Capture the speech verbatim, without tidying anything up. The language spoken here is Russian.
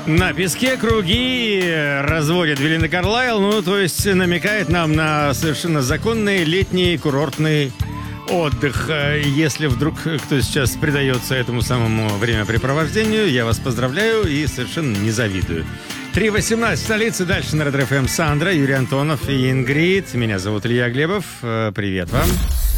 На песке круги разводит Белинда Карлайл, ну, то есть намекает нам на совершенно законный летний курортный отдых. Если вдруг кто сейчас предается этому самому времяпрепровождению, я вас поздравляю и совершенно не завидую. три восемнадцать в столице, дальше на Red эф эм Сандра, Юрий Антонов и Ингрид. Меня зовут Илья Глебов. Привет вам.